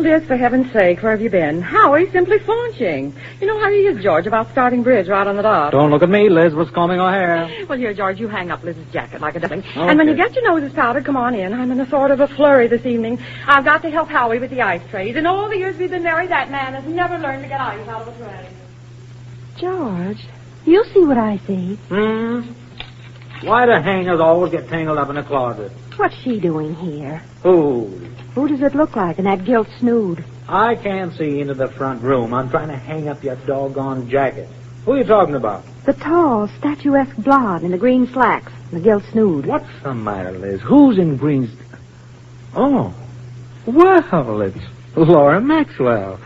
Liz, for heaven's sake, where have you been? Howie's simply flaunching. You know how he is, George, about starting bridge right on the dot. Don't look at me, Liz. What's combing our hair? Well, here, George, you hang up Liz's jacket like a duckling. Okay. And when you get your noses powdered, come on in. I'm in a sort of a flurry this evening. I've got to help Howie with the ice trays. In all the years we've been married, that man has never learned to get ice out of a tray. George, you see what I see. Why do hangers always get tangled up in a closet? What's she doing here? Who? Who does it look like in that gilt snood? I can't see into the front room. I'm trying to hang up your doggone jacket. Who are you talking about? The tall, statuesque blonde in the green slacks and the gilt snood. What's the matter, Liz? Who's in green... Oh. Well, it's Laura Maxwell.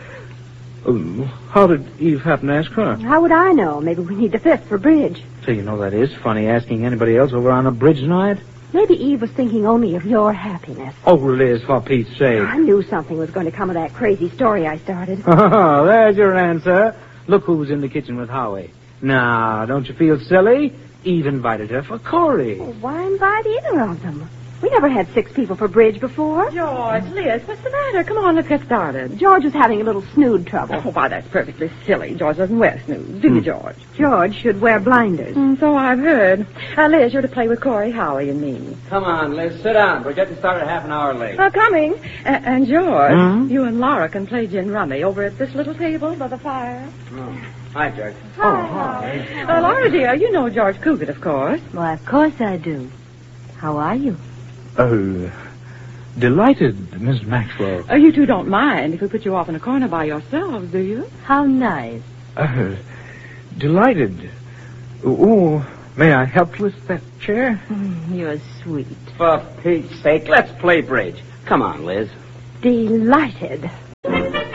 How did Eve happen to ask her? How would I know? Maybe we need the fifth for bridge. So you know that is funny, asking anybody else over on a bridge night? Maybe Eve was thinking only of your happiness. Oh, Liz, for Pete's sake. I knew something was going to come of that crazy story I started. Oh, there's your answer. Look who's in the kitchen with Howie. Now, don't you feel silly? Eve invited her for Corey. Well, why invite either of them? We never had 6 people for bridge before. George, Liz, what's the matter? Come on, let's get started. George was having a little snood trouble. Oh, why, that's perfectly silly. George doesn't wear snoods, do you, George? George should wear blinders. So I've heard. Liz, you're to play with Corey, Howie, and me. Come on, Liz, sit down. We're getting started half an hour late. Coming. And George, you and Laura can play gin rummy over at this little table by the fire. Oh. Hi, George. Hi. Laura, dear, you know George Cugat, of course. Why, of course I do. How are you? Oh, delighted, Miss Maxwell. You two don't mind if we put you off in a corner by yourselves, do you? How nice. Delighted. Oh, may I help you with that chair? You're sweet. For Pete's sake, let's play bridge. Come on, Liz. Delighted.